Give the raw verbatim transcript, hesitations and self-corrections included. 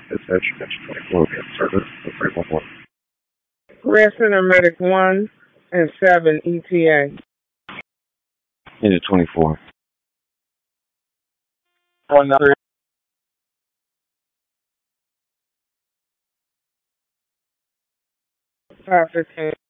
Dispatch, twenty-four, we have service, three one one. Career Center Medic one and seven E T A. Unit twenty-four. One three. Five fifteen.